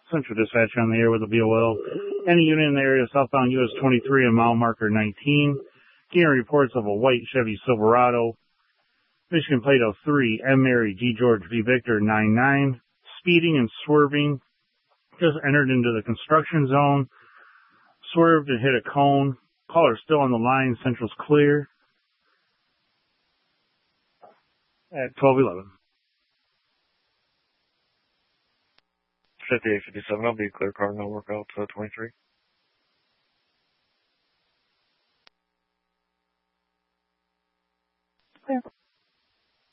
Central Dispatch on the air with a VOL. Any unit in the area southbound US 23 and mile marker 19. Getting reports of a white Chevy Silverado. Michigan plate 03, M. Mary G. George V. Victor 99. Speeding and swerving. Just entered into the construction zone. Swerved and hit a cone. Caller still on the line. Central's clear. At 12:11. 5857, I'll be clear car, no workout, 23.